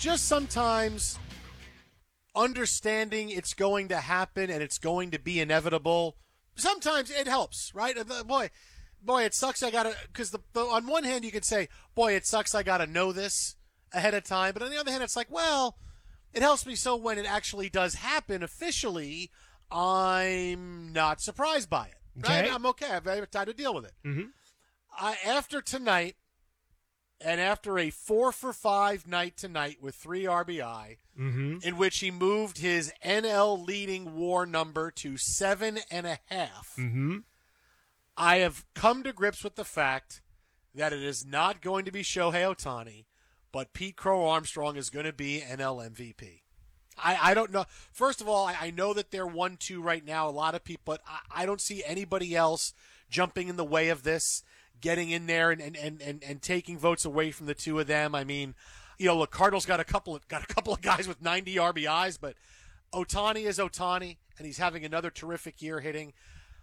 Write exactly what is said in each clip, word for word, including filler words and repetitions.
just sometimes understanding it's going to happen and it's going to be inevitable, sometimes it helps, right? Boy, boy, it sucks I got to, because the, the, on one hand you could say, boy, it sucks I got to know this ahead of time. But on the other hand, it's like, well, it helps me so when it actually does happen officially, I'm not surprised by it. Right? Okay. I'm okay. I have time to deal with it. Mm-hmm. Uh, after tonight, and after a four for five night tonight with three R B I, mm-hmm. in which he moved his N L leading WAR number to seven and a half, Mm-hmm. I have come to grips with the fact that it is not going to be Shohei Ohtani, but Pete Crow Armstrong is going to be N L M V P. I, I don't know. First of all, I, I know that they're one two right now, a lot of people, but I, I don't see anybody else jumping in the way of this, getting in there and, and, and, and, and taking votes away from the two of them. I mean, you know, look, Cardinals got a couple of got a couple of guys with ninety R B Is, but Ohtani is Ohtani, and he's having another terrific year hitting.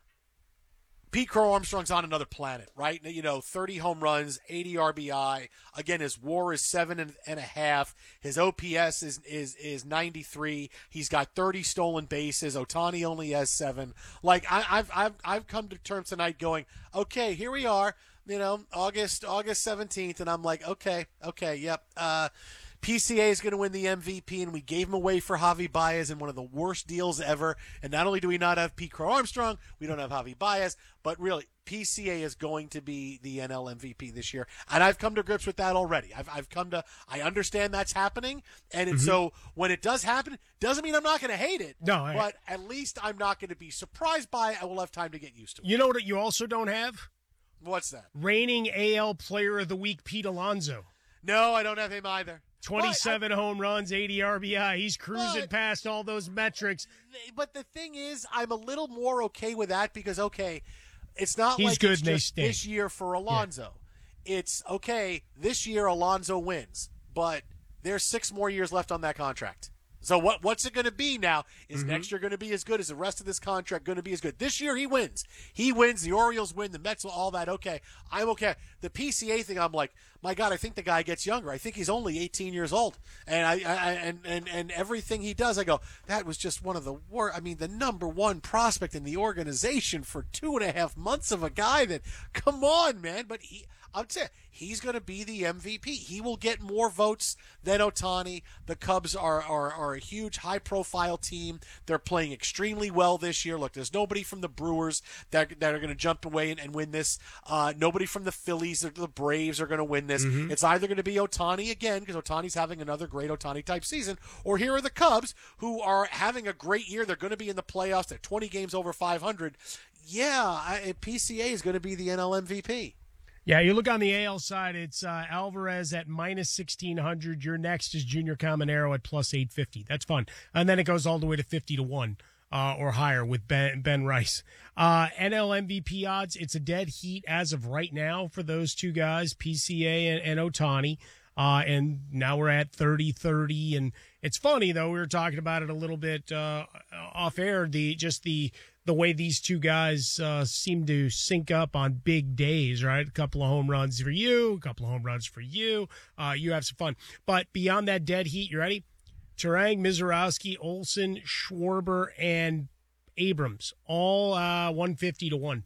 Pete Crow Armstrong's on another planet, right? You know, thirty home runs, eighty R B I. Again, his WAR is seven and, and a half. His O P S is is is ninety-three. He's got thirty stolen bases. Ohtani only has seven. Like I, I've I've I've come to terms tonight, going, okay, here we are. You know, August August seventeenth, and I'm like, okay, okay, yep. Uh, P C A is going to win the M V P, and we gave him away for Javi Baez in one of the worst deals ever. And not only do we not have Pete Crow Armstrong, we don't have Javi Baez, but really, P C A is going to be the N L M V P this year. And I've come to grips with that already. I've, I've come to, I understand that's happening. And Mm-hmm. so when it does happen, doesn't mean I'm not going to hate it. No, I- but at least I'm not going to be surprised by it. I will have time to get used to it. You know what you also don't have? What's that? Reigning A L Player of the Week, Pete Alonso. No, I don't have him either. twenty-seven But I- home runs, eighty R B I. He's cruising But- past all those metrics. But the thing is, I'm a little more okay with that because, okay, it's not He's like good it's and they just stink. this year for Alonzo. It's, okay, this year Alonzo wins, but there's six more years left on that contract. So what what's it going to be now? Is Mm-hmm. next year going to be as good? Is the rest of this contract going to be as good? This year he wins. He wins. The Orioles win. The Mets, all that. Okay, I'm okay. The P C A thing, I'm like, my God, I think the guy gets younger. I think he's only eighteen years old, and I, I and and and everything he does, I go, that was just one of the worst. I mean, the number one prospect in the organization for two and a half months of a guy that, come on, man. But he, I'm telling you, he's going to be the M V P. He will get more votes than Ohtani. The Cubs are, are, are a huge, high-profile team. They're playing extremely well this year. Look, there's nobody from the Brewers that, that are going to jump away and, and win this. Uh, nobody from the Phillies or the Braves are going to win this. Mm-hmm. It's either going to be Ohtani again, because Ohtani's having another great Ohtani-type season, or here are the Cubs, who are having a great year. They're going to be in the playoffs. They're twenty games over five hundred. Yeah, I, P C A is going to be the N L M V P. Yeah, you look on the A L side, it's uh, Alvarez at minus sixteen hundred. Your next is Junior Caminero at plus eight fifty. That's fun. And then it goes all the way to fifty to one uh, or higher with Ben, Ben Rice. Uh, N L M V P odds, it's a dead heat as of right now for those two guys, P C A and, and Ohtani. Uh, and now we're at thirty thirty. And it's funny, though, we were talking about it a little bit uh, off air, the just the the way these two guys uh, seem to sync up on big days, right? A couple of home runs for you, a couple of home runs for you. Uh, you have some fun. But beyond that dead heat, you ready? Turang, Mizorowski, Olsen, Schwarber, and Abrams, all uh, one fifty to one.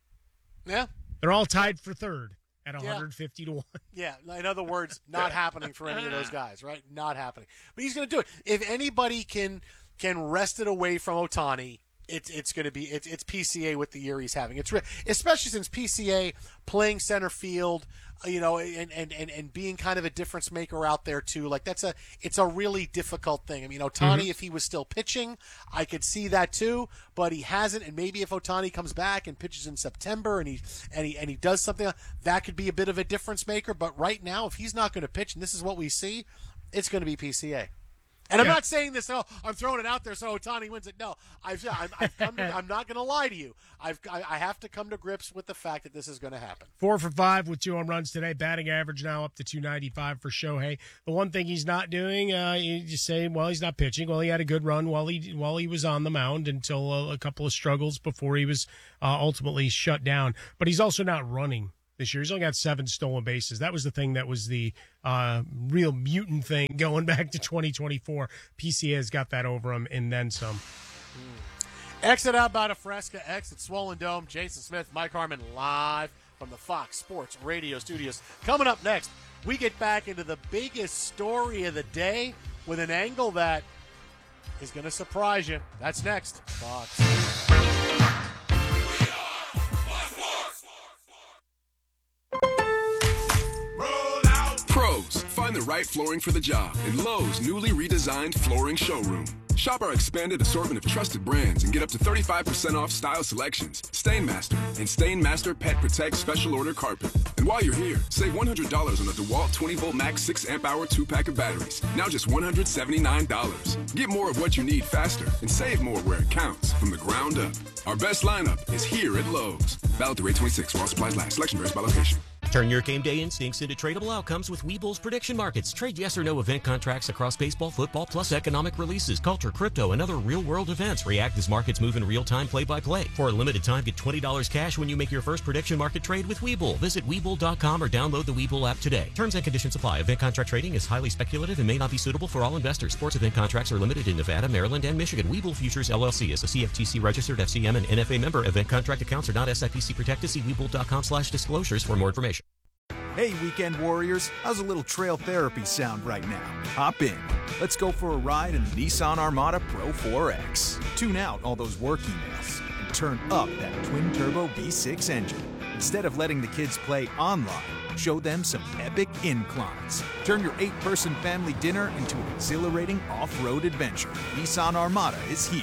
Yeah. They're all tied for third at Yeah. one fifty to one. Yeah, in other words, not happening for any of those guys, right? Not happening. But he's going to do it. If anybody can can wrest it away from Ohtani, it's it's going to be it's it's P C A with the year he's having. It's re- especially since P C A playing center field, you know, and, and, and, and being kind of a difference maker out there too. Like that's a it's a really difficult thing. I mean, Ohtani, Mm-hmm. if he was still pitching, I could see that too, but he hasn't. And maybe if Ohtani comes back and pitches in September and he and he and he does something, that could be a bit of a difference maker. But right now, if he's not going to pitch, and this is what we see, it's going to be P C A. And I'm Yeah. not saying this. Oh, I'm throwing it out there so Ohtani wins it. No, I've, I've, I've come to, I'm not going to lie to you. I've, I, I have to come to grips with the fact that this is going to happen. Four for five with two home runs today. Batting average now up to two ninety-five for Shohei. The one thing he's not doing, uh, you just say, well, he's not pitching. Well, he had a good run while he while he was on the mound until a, a couple of struggles before he was uh, ultimately shut down. But he's also not running. this year. He's only got seven stolen bases. That was the thing that was the uh, real mutant thing going back to twenty twenty-four. P C A has got that over him and then some. Exit out by the Fresca, exit Swollen Dome. Jason Smith, Mike Harmon live from the Fox Sports Radio studios. Coming up next, we get back into the biggest story of the day with an angle that is going to surprise you. That's next. Fox. Pros, find the right flooring for the job in Lowe's newly redesigned flooring showroom. Shop our expanded assortment of trusted brands and get up to thirty-five percent off style selections, Stainmaster, and Stainmaster Pet Protect Special Order Carpet. And while you're here, save one hundred dollars on the DeWalt twenty volt Max six amp hour two pack of batteries. Now just one hundred seventy-nine dollars. Get more of what you need faster and save more where it counts from the ground up. Our best lineup is here at Lowe's. Valid through eight twenty-six while supplies last. Selection varies by location. Turn your game day instincts into tradable outcomes with Webull's prediction markets. Trade yes or no event contracts across baseball, football, plus economic releases, culture, crypto, and other real-world events. React as markets move in real time, play-by-play. For a limited time, get twenty dollars cash when you make your first prediction market trade with Webull. Visit Webull dot com or download the Webull app today. Terms and conditions apply. Event contract trading is highly speculative and may not be suitable for all investors. Sports event contracts are limited in Nevada, Maryland, and Michigan. Webull Futures, L L C is a C F T C-registered F C M and N F A member. Event contract accounts are not S I P C protected. See Webull dot com slash disclosures for more information. Hey, Weekend Warriors, how's a little trail therapy sound right now? Hop in. Let's go for a ride in the Nissan Armada Pro four X. Tune out all those work emails and turn up that twin-turbo V six engine. Instead of letting the kids play online, show them some epic inclines. Turn your eight-person family dinner into an exhilarating off-road adventure. Nissan Armada is here.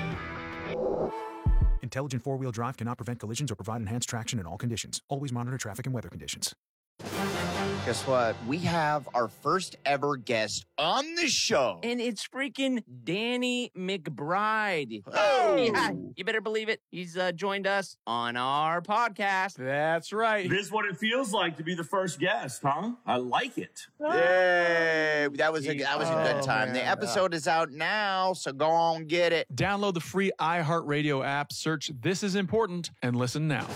Intelligent four-wheel drive cannot prevent collisions or provide enhanced traction in all conditions. Always monitor traffic and weather conditions. Guess what? We have our first ever guest on the show. And it's freaking Danny McBride. Oh! Yeah, you better believe it. He's uh, joined us on our podcast. That's right. This is what it feels like to be the first guest, huh? I like it. Yay! That was a, that was a good Oh, time. man. The episode is out now, so go on get it. Download the free iHeartRadio app, search This Is Important, and listen now.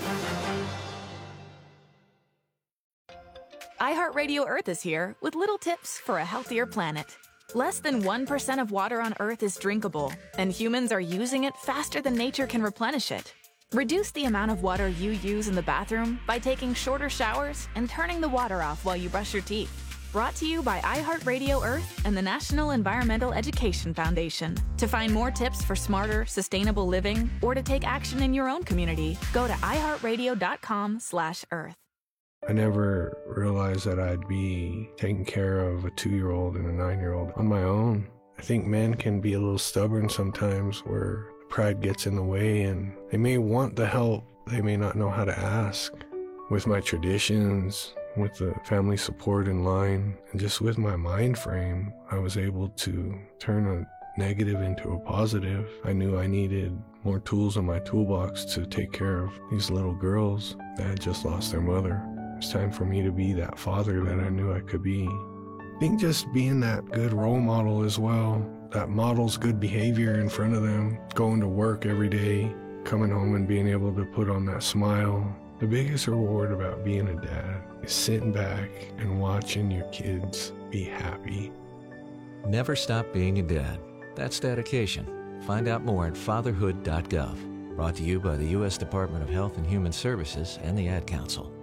iHeartRadio Earth is here with little tips for a healthier planet. Less than one percent of water on Earth is drinkable, and humans are using it faster than nature can replenish it. Reduce the amount of water you use in the bathroom by taking shorter showers and turning the water off while you brush your teeth. Brought to you by iHeartRadio Earth and the National Environmental Education Foundation. To find more tips for smarter, sustainable living, or to take action in your own community, go to iHeartRadio.com slash Earth. I never realized that I'd be taking care of a two-year-old and a nine-year-old on my own. I think men can be a little stubborn sometimes where pride gets in the way and they may want the help, they may not know how to ask. With my traditions, with the family support in line, and just with my mind frame, I was able to turn a negative into a positive. I knew I needed more tools in my toolbox to take care of these little girls that had just lost their mother. It's time for me to be that father that I knew I could be. I think just being that good role model as well, that models good behavior in front of them, going to work every day, coming home and being able to put on that smile. The biggest reward about being a dad is sitting back and watching your kids be happy. Never stop being a dad. That's dedication. Find out more at fatherhood dot gov. Brought to you by the U S Department of Health and Human Services and the Ad Council.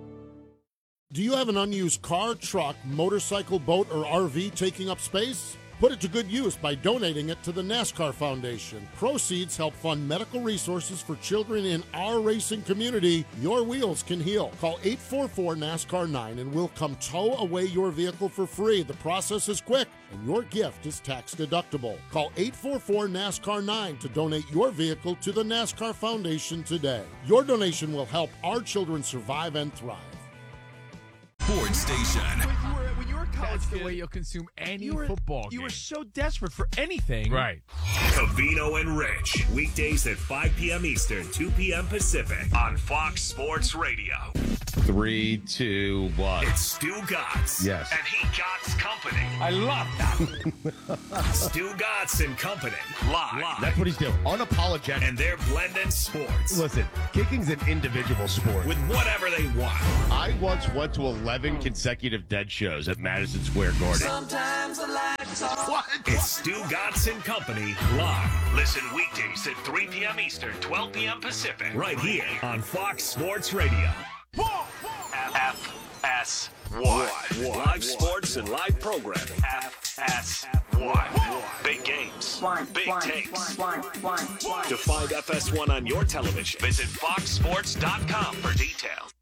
Do you have an unused car, truck, motorcycle, boat, or R V taking up space? Put it to good use by donating it to the NASCAR Foundation. Proceeds help fund medical resources for children in our racing community. Your wheels can heal. Call eight four four NASCAR nine and we'll come tow away your vehicle for free. The process is quick and your gift is tax deductible. Call eight four four NASCAR nine to donate your vehicle to the NASCAR Foundation today. Your donation will help our children survive and thrive. Sports Station. When you were, when you were college That's kid. the way you'll consume any You were- football You game. were so desperate for anything. Right. Covino and Rich, weekdays at five p.m. Eastern, two p.m. Pacific on Fox Sports Radio. Three, two, one. It's Stu Gatz. Yes. And he Gatz Company. I love that. Stu Gatz and Company. Live. Live. That's what he's doing. Unapologetic. And they're blending sports. Listen, kicking's an individual sport. With whatever they want. I once went to eleven consecutive dead shows at Madison Square Garden. Sometimes the lights are what? It's Stu Gatz and Company live. Listen weekdays at three p.m. Eastern, twelve p.m. Pacific. Right here on Fox Sports Radio. F S one. Live sports and live programming. F S one. Big games. Big takes. To find F S one on your television, visit fox sports dot com for details.